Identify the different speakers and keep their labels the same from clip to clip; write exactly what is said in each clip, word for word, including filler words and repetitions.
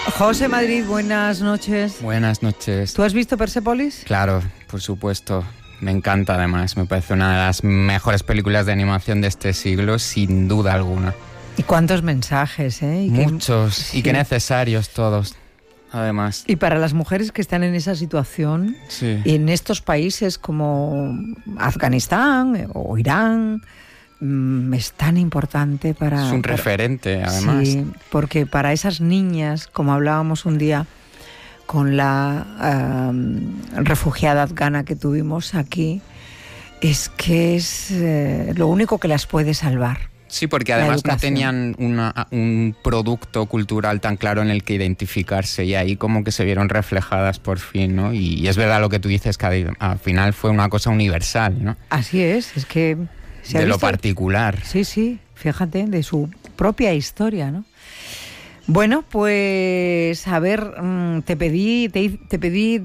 Speaker 1: José Madrid, buenas noches.
Speaker 2: Buenas noches.
Speaker 1: ¿Tú has visto Persepolis?
Speaker 2: Claro, por supuesto. Me encanta además. Me parece una de las mejores películas de animación de este siglo, sin duda alguna.
Speaker 1: ¿Y cuántos mensajes, eh? ¿Y
Speaker 2: Muchos.
Speaker 1: Qué... Sí.
Speaker 2: Y qué necesarios todos, además.
Speaker 1: Y para las mujeres que están en esa situación,
Speaker 2: sí.
Speaker 1: en estos países como Afganistán o Irán... es tan importante para...
Speaker 2: Es un
Speaker 1: para,
Speaker 2: referente, además.
Speaker 1: Sí, porque para esas niñas, como hablábamos un día con la um, refugiada afgana que tuvimos aquí, es que es eh, lo único que las puede salvar.
Speaker 2: Sí, porque además no tenían una, un producto cultural tan claro en el que identificarse y ahí como que se vieron reflejadas por fin, ¿no? Y, y es verdad lo que tú dices, que al final fue una cosa universal, ¿no?
Speaker 1: Así es, es que...
Speaker 2: De lo particular.
Speaker 1: Sí, sí, fíjate, de su propia historia, ¿no? Bueno, pues, a ver, te pedí, te, te pedí,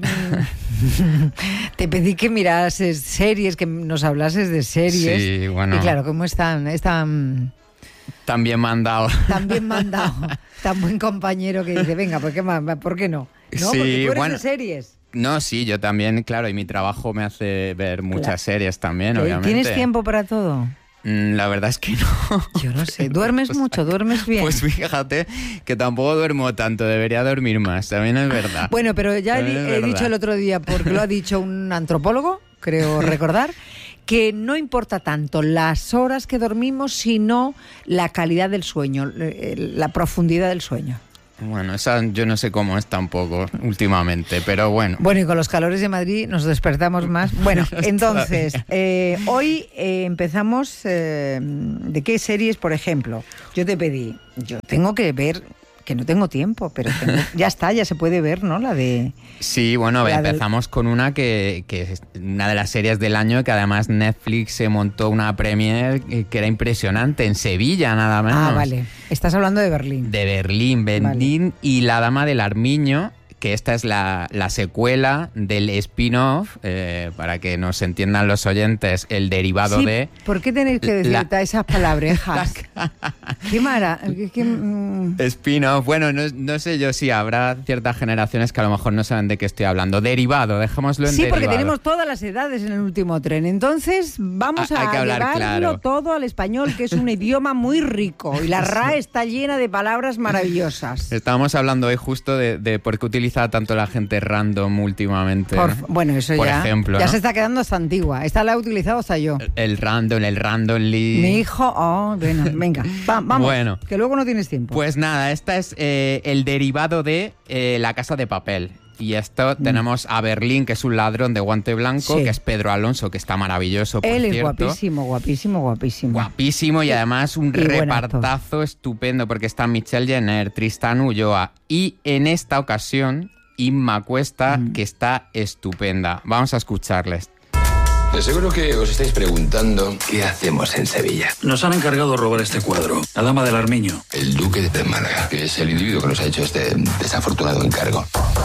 Speaker 1: te pedí que mirases series, que nos hablases de series.
Speaker 2: Sí, bueno.
Speaker 1: Y claro, ¿cómo están? Están...
Speaker 2: Tan bien mandado.
Speaker 1: Tan bien mandado. Tan buen compañero que dice, venga, ¿por qué, ¿por qué no? No,
Speaker 2: sí,
Speaker 1: porque tú eres
Speaker 2: bueno.
Speaker 1: de series.
Speaker 2: No, sí, yo también, claro, y mi trabajo me hace ver muchas claro. series también, obviamente.
Speaker 1: ¿Tienes tiempo para todo?
Speaker 2: La verdad es que no.
Speaker 1: Yo no sé. ¿Duermes pues, mucho? ¿Duermes bien?
Speaker 2: Pues fíjate que tampoco duermo tanto, debería dormir más, también es verdad.
Speaker 1: Bueno, pero ya
Speaker 2: también
Speaker 1: he, he dicho el otro día, porque lo ha dicho un antropólogo, creo recordar, que no importa tanto las horas que dormimos, sino la calidad del sueño, la profundidad del sueño.
Speaker 2: Bueno, esa yo no sé cómo es tampoco últimamente, pero bueno.
Speaker 1: Bueno, y con los calores de Madrid nos despertamos más. Bueno, entonces, eh, hoy eh, empezamos... Eh, ¿de qué series, por ejemplo? Yo te pedí, yo tengo que ver... que no tengo tiempo, pero tengo, ya está, ya se puede ver, ¿no? La de...
Speaker 2: Sí, bueno, empezamos del... con una que, que es una de las series del año, que además Netflix se montó una premiere que era impresionante, en Sevilla nada menos.
Speaker 1: Ah, vale. Estás hablando de Berlín.
Speaker 2: De Berlín, Berlín vale. Y La Dama del Armiño, que esta es la, la secuela del spin-off, eh, para que nos entiendan los oyentes, el derivado
Speaker 1: sí,
Speaker 2: de...
Speaker 1: ¿por qué tenéis que decir la... esas palabrejas? ¡Qué mara! Qué, mm...
Speaker 2: Spin-off, bueno, no, no sé yo si habrá ciertas generaciones que a lo mejor no saben de qué estoy hablando. Derivado, dejémoslo en
Speaker 1: sí,
Speaker 2: derivado.
Speaker 1: Sí, porque tenemos todas las edades en el último tren, entonces vamos a,
Speaker 2: a llevarlo
Speaker 1: claro. todo al español, que es un idioma muy rico, y la R A E está llena de palabras maravillosas.
Speaker 2: Estábamos hablando hoy justo de, de por qué utilizar tanto la gente random últimamente.
Speaker 1: Por, bueno, eso
Speaker 2: por
Speaker 1: ya,
Speaker 2: ejemplo,
Speaker 1: ya
Speaker 2: ¿no?
Speaker 1: se está quedando hasta antigua. Esta la he utilizado hasta yo.
Speaker 2: El, el random, el randomly.
Speaker 1: Mi hijo, oh, bueno, venga, va, vamos,
Speaker 2: bueno,
Speaker 1: que luego no tienes tiempo.
Speaker 2: Pues nada, esta es eh, el derivado de eh, La Casa de Papel. Y esto mm. tenemos a Berlín, que es un ladrón de guante blanco, sí. que es Pedro Alonso, que está maravilloso, por
Speaker 1: Él es
Speaker 2: cierto.
Speaker 1: guapísimo, guapísimo, guapísimo.
Speaker 2: Guapísimo y además un
Speaker 1: y
Speaker 2: repartazo estupendo, porque está Michelle Jenner, Tristán Ulloa y en esta ocasión Inma Cuesta, mm. que está estupenda. Vamos a escucharles.
Speaker 3: De seguro que os estáis preguntando qué hacemos en Sevilla.
Speaker 4: Nos han encargado robar este cuadro, La Dama del Armiño.
Speaker 3: El duque de Málaga, que es el individuo que nos ha hecho este desafortunado encargo.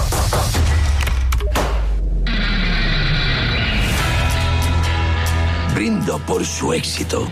Speaker 3: Brindo por su éxito,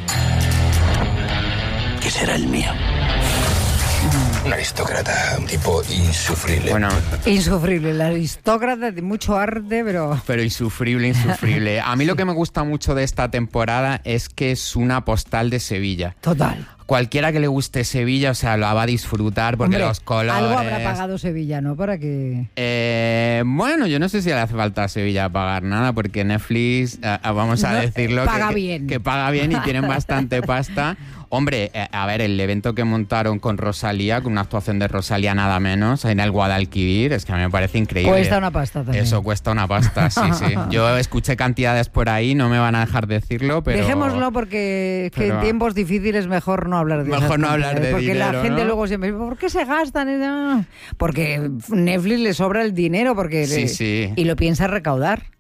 Speaker 3: que será el mío. Un aristócrata, un tipo insufrible.
Speaker 2: Bueno,
Speaker 1: insufrible, el aristócrata de mucho arte, pero...
Speaker 2: Pero insufrible, insufrible. A mí lo que me gusta mucho de esta temporada es que es una postal de Sevilla.
Speaker 1: Total.
Speaker 2: Cualquiera que le guste Sevilla, o sea, lo va a disfrutar porque
Speaker 1: Hombre,
Speaker 2: los colores...
Speaker 1: algo habrá pagado Sevilla, ¿no? Para que...
Speaker 2: Eh, bueno, yo no sé si le hace falta a Sevilla pagar nada, porque Netflix, eh, vamos a
Speaker 1: no,
Speaker 2: decirlo,
Speaker 1: paga
Speaker 2: que,
Speaker 1: bien.
Speaker 2: Que, que paga bien y tienen bastante pasta. Hombre, eh, a ver, el evento que montaron con Rosalía, con una actuación de Rosalía nada menos, en el Guadalquivir, es que a mí me parece increíble.
Speaker 1: Cuesta una pasta también.
Speaker 2: Eso cuesta una pasta, sí, sí. Yo escuché cantidades por ahí, no me van a dejar decirlo, pero...
Speaker 1: Dejémoslo porque es que
Speaker 2: pero...
Speaker 1: en tiempos difíciles mejor no hablar de
Speaker 2: Mejor no hablar de
Speaker 1: porque
Speaker 2: dinero,
Speaker 1: la gente
Speaker 2: ¿no?
Speaker 1: luego siempre dice, ¿por qué se gastan? Porque Netflix le sobra el dinero porque
Speaker 2: sí,
Speaker 1: le...
Speaker 2: sí.
Speaker 1: y lo piensa recaudar.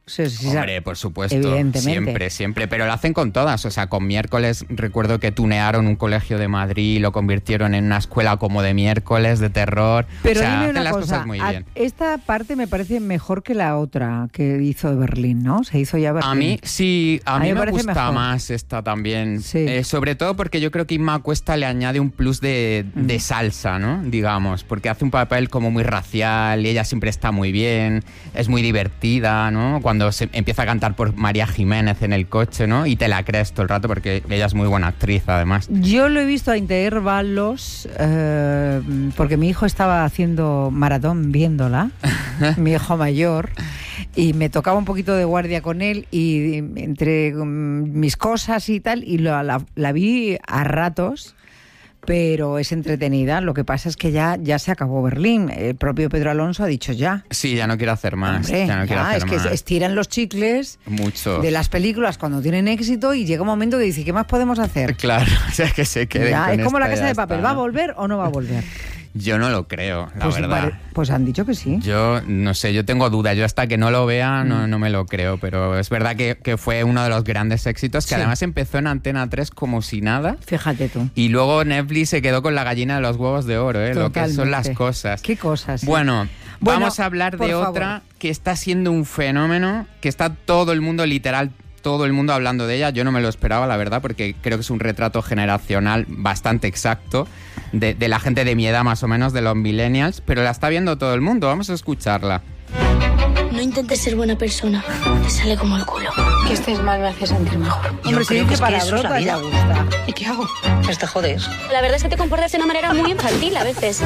Speaker 1: Sí, sí,
Speaker 2: Hombre, por supuesto.
Speaker 1: Evidentemente.
Speaker 2: Siempre, siempre. Pero lo hacen con todas. O sea, con Miércoles recuerdo que tunearon un colegio de Madrid y lo convirtieron en una escuela como de miércoles, de terror.
Speaker 1: Pero
Speaker 2: o sea,
Speaker 1: dime
Speaker 2: hacen
Speaker 1: una
Speaker 2: las
Speaker 1: cosa,
Speaker 2: cosas muy bien.
Speaker 1: Esta parte me parece mejor que la otra que hizo de Berlín, ¿no? Se hizo ya Berlín.
Speaker 2: A mí sí, a, a mí, mí me, me gusta
Speaker 1: mejor.
Speaker 2: más esta también.
Speaker 1: Sí.
Speaker 2: Eh, sobre todo porque yo creo que Inma Cuesta le añade un plus de, mm. de salsa, ¿no? Digamos, porque hace un papel como muy racial y ella siempre está muy bien, es muy divertida, ¿no? Cuando se empieza a cantar por María Jiménez en el coche, ¿no? Y te la crees todo el rato porque ella es muy buena actriz, además.
Speaker 1: Yo lo he visto a intervalos eh, porque mi hijo estaba haciendo maratón viéndola, mi hijo mayor, y me tocaba un poquito de guardia con él y entre mis cosas y tal, y la, la, la vi a ratos. Pero es entretenida. Lo que pasa es que ya, ya se acabó Berlín. El propio Pedro Alonso ha dicho ya.
Speaker 2: Sí, ya no quiero hacer más.
Speaker 1: Hombre,
Speaker 2: ya no quiero
Speaker 1: ya,
Speaker 2: hacer
Speaker 1: es que
Speaker 2: más.
Speaker 1: estiran los chicles
Speaker 2: mucho
Speaker 1: de las películas cuando tienen éxito y llega un momento que dice, ¿qué más podemos hacer?
Speaker 2: Claro, o sea, que se queden
Speaker 1: ya,
Speaker 2: con
Speaker 1: es como La
Speaker 2: esta,
Speaker 1: Casa de
Speaker 2: está,
Speaker 1: Papel.
Speaker 2: ¿no?
Speaker 1: ¿Va a volver o no va a volver?
Speaker 2: Yo no lo creo, la
Speaker 1: pues,
Speaker 2: verdad.
Speaker 1: Vale, pues han dicho que sí.
Speaker 2: Yo no sé, yo tengo dudas. Yo hasta que no lo vea no, no me lo creo, pero es verdad que, que fue uno de los grandes éxitos, que sí. Además empezó en Antena tres como si nada.
Speaker 1: Fíjate tú.
Speaker 2: Y luego Netflix se quedó con la gallina de los huevos de oro, ¿eh? Lo que son las cosas.
Speaker 1: ¿Qué cosas? Sí.
Speaker 2: Bueno,
Speaker 1: bueno,
Speaker 2: vamos a hablar de
Speaker 1: favor.
Speaker 2: otra que está siendo un fenómeno, que está todo el mundo literal... todo el mundo hablando de ella. Yo no me lo esperaba, la verdad, porque creo que es un retrato generacional bastante exacto de, de la gente de mi edad, más o menos, de los millennials, pero la está viendo todo el mundo. Vamos a escucharla.
Speaker 5: No intentes ser buena persona, te sale como el culo.
Speaker 6: Que estés mal me hace sentir mejor.
Speaker 1: Hombre, sí, que palabrota ya gusta.
Speaker 6: ¿Y qué hago?
Speaker 5: Pues te jodes. La verdad es que te comportas de una manera muy infantil a veces.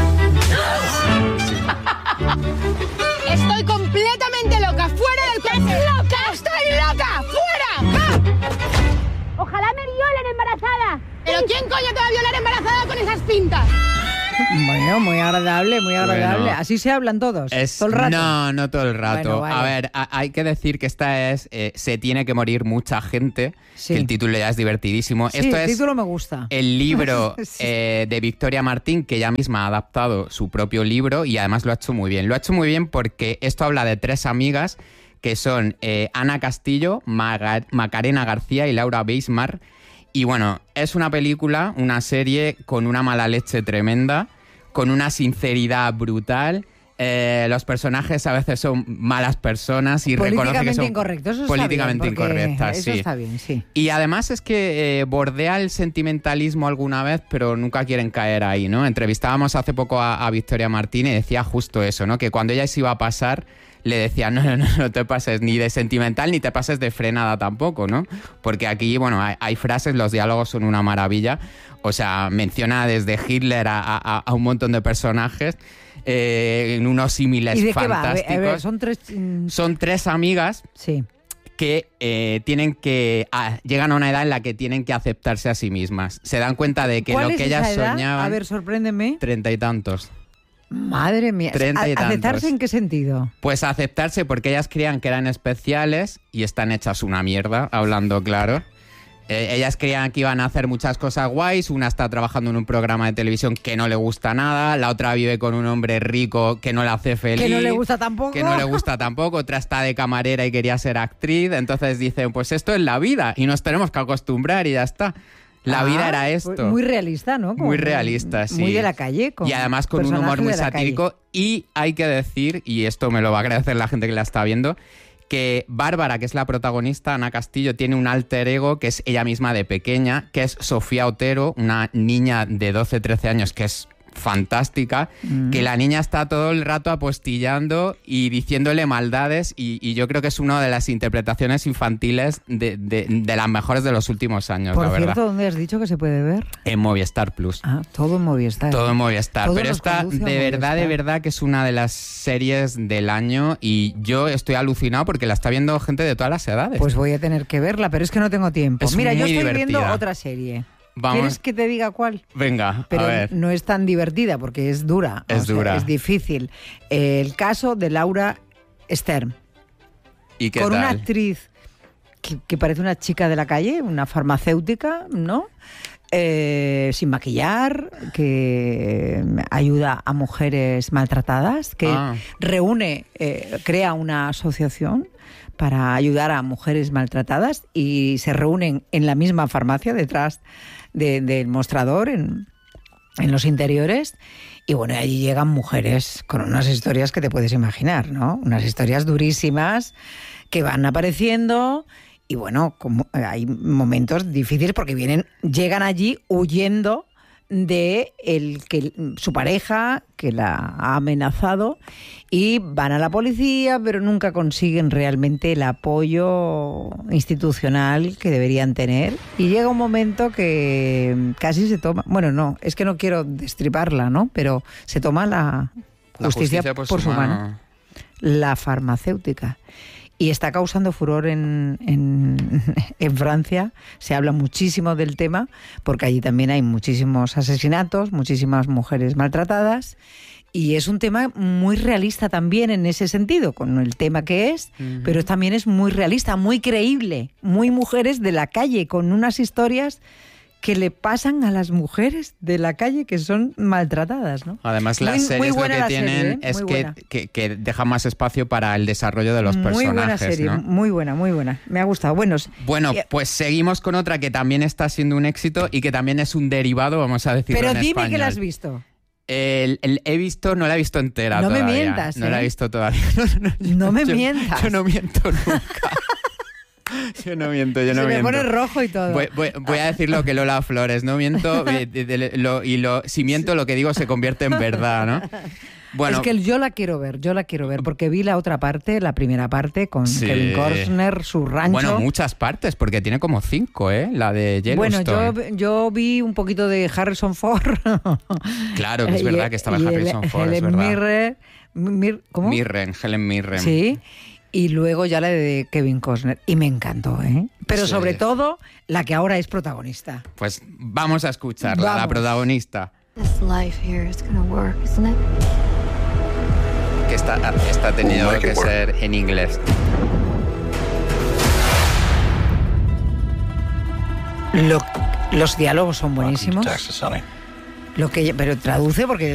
Speaker 7: Estoy completamente loca, fuera del coche. ¡Loca! ¡Estoy loca! ¡Fuera! ¡Va!
Speaker 5: Ojalá me violen embarazada.
Speaker 7: ¿Pero quién coño te va a violar embarazada con esas pintas?
Speaker 1: Bueno, muy agradable, muy agradable.
Speaker 2: Bueno,
Speaker 1: así se hablan todos,
Speaker 2: es,
Speaker 1: todo el rato.
Speaker 2: No, no todo el rato.
Speaker 1: Bueno, vale.
Speaker 2: A ver, a, hay que decir que esta es eh, Se tiene que morir mucha gente,
Speaker 1: sí.
Speaker 2: Que el título ya es divertidísimo.
Speaker 1: Sí,
Speaker 2: Esto
Speaker 1: el
Speaker 2: es
Speaker 1: título me gusta.
Speaker 2: El libro
Speaker 1: sí.
Speaker 2: eh, de Victoria Martín, que ella misma ha adaptado su propio libro y además lo ha hecho muy bien. Lo ha hecho muy bien porque esto habla de tres amigas que son eh, Ana Castillo, Maga- Macarena García y Laura Beismar. Y bueno, es una película, una serie con una mala leche tremenda, con una sinceridad brutal. Eh, los personajes a veces son malas personas y reconoce que son
Speaker 1: incorrectos. Eso
Speaker 2: políticamente
Speaker 1: está bien,
Speaker 2: incorrectas.
Speaker 1: Eso
Speaker 2: sí.
Speaker 1: está bien, sí.
Speaker 2: Y además es que eh, bordea el sentimentalismo alguna vez, pero nunca quieren caer ahí, ¿no? Entrevistábamos hace poco a, a Victoria Martín y decía justo eso, ¿no? Que cuando ella se iba a pasar, le decía, no, no, no, no te pases ni de sentimental ni te pases de frenada tampoco, ¿no? Porque aquí, bueno, hay, hay frases, los diálogos son una maravilla. O sea, menciona desde Hitler a, a, a un montón de personajes eh, en unos símiles
Speaker 1: ¿Y de
Speaker 2: fantásticos.
Speaker 1: qué va? A ver, a ver, son tres... Mm...
Speaker 2: Son tres amigas...
Speaker 1: Sí.
Speaker 2: que eh, tienen que ah, llegan a una edad en la que tienen que aceptarse a sí mismas. Se dan cuenta de que
Speaker 1: ¿Cuál
Speaker 2: lo
Speaker 1: es
Speaker 2: que
Speaker 1: esa
Speaker 2: ellas
Speaker 1: edad?
Speaker 2: soñaban...
Speaker 1: A ver, sorpréndeme.
Speaker 2: Treinta y tantos.
Speaker 1: Madre mía.
Speaker 2: Treinta y tantos.
Speaker 1: ¿Aceptarse en qué sentido?
Speaker 2: Pues aceptarse porque ellas creían que eran especiales y están hechas una mierda, hablando claro. Eh, ellas creían que iban a hacer muchas cosas guays. Una está trabajando en un programa de televisión que no le gusta nada. La otra vive con un hombre rico que no le hace feliz.
Speaker 1: Que no le gusta tampoco.
Speaker 2: Que no le gusta tampoco. Otra está de camarera y quería ser actriz. Entonces dicen, pues esto es la vida y nos tenemos que acostumbrar y ya está. La
Speaker 1: ah,
Speaker 2: vida era esto.
Speaker 1: Muy realista, ¿no? Como
Speaker 2: muy realista, sí.
Speaker 1: Muy de la calle. Con
Speaker 2: y además con un humor muy satírico. Y hay que decir, y esto me lo va a agradecer la gente que la está viendo, que Bárbara, que es la protagonista, Ana Castillo, tiene un alter ego que es ella misma de pequeña, que es Sofía Otero, una niña de doce, trece años que es fantástica, mm. que la niña está todo el rato apostillando y diciéndole maldades y, y yo creo que es una de las interpretaciones infantiles de, de, de las mejores de los últimos años,
Speaker 1: Por
Speaker 2: la
Speaker 1: cierto,
Speaker 2: verdad.
Speaker 1: ¿dónde has dicho que se puede ver?
Speaker 2: En Movistar Plus.
Speaker 1: Ah, todo en Movistar.
Speaker 2: Todo en Movistar.
Speaker 1: Todo
Speaker 2: Pero esta, de verdad, de verdad que es una de las series del año y yo estoy alucinado porque la está viendo gente de todas las edades.
Speaker 1: Pues voy a tener que verla, pero es que no tengo tiempo.
Speaker 2: Es
Speaker 1: Mira,
Speaker 2: muy
Speaker 1: yo estoy
Speaker 2: divertida.
Speaker 1: viendo otra serie.
Speaker 2: Vamos.
Speaker 1: ¿Quieres que te diga cuál?
Speaker 2: Venga,
Speaker 1: pero
Speaker 2: a ver.
Speaker 1: no es tan divertida porque es dura.
Speaker 2: Es
Speaker 1: o sea,
Speaker 2: dura.
Speaker 1: Es difícil. Eh, el caso de Laura Stern.
Speaker 2: ¿Y qué
Speaker 1: con
Speaker 2: tal?
Speaker 1: una actriz que, que parece una chica de la calle, una farmacéutica, ¿no? Eh, sin maquillar, que ayuda a mujeres maltratadas, que
Speaker 2: ah.
Speaker 1: reúne, eh, crea una asociación para ayudar a mujeres maltratadas y se reúnen en la misma farmacia detrás de, del mostrador, en, en los interiores. Y bueno, allí llegan mujeres con unas historias que te puedes imaginar, ¿no? Unas historias durísimas que van apareciendo y bueno, como hay momentos difíciles porque vienen, llegan allí huyendo de el que su pareja que la ha amenazado y van a la policía, pero nunca consiguen realmente el apoyo institucional que deberían tener y llega un momento que casi se toma, bueno, no, es que no quiero destriparla, ¿no? Pero se toma la justicia,
Speaker 2: la justicia por,
Speaker 1: por su mano. mano, la farmacéutica. Y está causando furor en, en, en Francia. Se habla muchísimo del tema porque allí también hay muchísimos asesinatos, muchísimas mujeres maltratadas. Y es un tema muy realista también en ese sentido, con el tema que es, uh-huh. pero también es muy realista, muy creíble. Muy mujeres de la calle, con unas historias que le pasan a las mujeres de la calle que son maltratadas, ¿no?
Speaker 2: Además, las muy, series muy lo que tienen serie, ¿eh? es que, que, que dejan más espacio para el desarrollo de los muy personajes. Muy buena serie, ¿no?
Speaker 1: muy buena, muy buena. Me ha gustado. Bueno,
Speaker 2: bueno, pues seguimos con otra que también está siendo un éxito y que también es un derivado, vamos a decirlo en español.
Speaker 1: Pero dime que la has visto.
Speaker 2: El, el, he visto, no la he visto entera
Speaker 1: no
Speaker 2: todavía.
Speaker 1: No me mientas, ¿eh?
Speaker 2: No la he visto todavía. No, no,
Speaker 1: no, no me
Speaker 2: yo,
Speaker 1: mientas.
Speaker 2: Yo no miento nunca. Yo no miento, yo no
Speaker 1: Se
Speaker 2: miento.
Speaker 1: Se me pone rojo y todo.
Speaker 2: Voy, voy, voy a decir lo que Lola Flores, no miento, de, de, de, lo, y lo, si miento lo que digo se convierte en verdad, ¿no? Bueno,
Speaker 1: es que yo la quiero ver, yo la quiero ver, porque vi la otra parte, la primera parte, con
Speaker 2: sí.
Speaker 1: Kevin Costner, su rancho.
Speaker 2: Bueno, muchas partes, porque tiene como cinco, ¿eh? La de Yellowstone.
Speaker 1: Bueno, yo, yo vi un poquito de Harrison Ford.
Speaker 2: Claro, que es verdad que estaba
Speaker 1: y
Speaker 2: Harrison
Speaker 1: el,
Speaker 2: Ford,
Speaker 1: Helen
Speaker 2: es verdad.
Speaker 1: Mirren, Mir, ¿cómo?
Speaker 2: Mirren, Helen Mirren.
Speaker 1: Sí. Y luego ya la de Kevin Costner. Y me encantó, ¿eh? Pero sí. sobre todo, la que ahora es protagonista.
Speaker 2: Pues vamos a escucharla,
Speaker 1: vamos.
Speaker 2: la protagonista.
Speaker 6: This life here is gonna work, isn't it?
Speaker 2: Que está, está tenido we'll que ser en inglés.
Speaker 1: Lo, los diálogos son buenísimos. Lo que, pero traduce porque